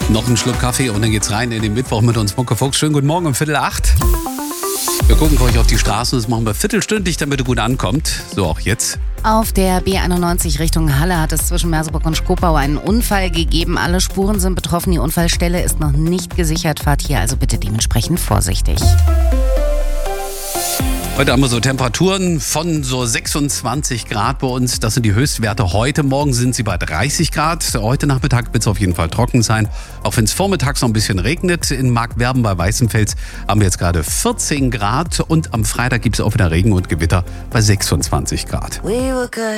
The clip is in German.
Noch einen Schluck Kaffee und dann geht's rein in den Mittwoch mit uns, Mucke Fuchs. Schönen guten Morgen um 7:45. Wir gucken für euch auf die Straßen, das machen wir viertelstündlich, damit ihr gut ankommt. So auch jetzt. Auf der B91 Richtung Halle hat es zwischen Merseburg und Schkopau einen Unfall gegeben. Alle Spuren sind betroffen, die Unfallstelle ist noch nicht gesichert. Fahrt hier also bitte dementsprechend vorsichtig. Heute haben wir so Temperaturen von so 26 Grad bei uns. Das sind die Höchstwerte heute. Morgen sind sie bei 30 Grad. Heute Nachmittag wird es auf jeden Fall trocken sein. Auch wenn es vormittags noch ein bisschen regnet. In Markwerben bei Weißenfels haben wir jetzt gerade 14 Grad. Und am Freitag gibt es auch wieder Regen und Gewitter bei 26 Grad.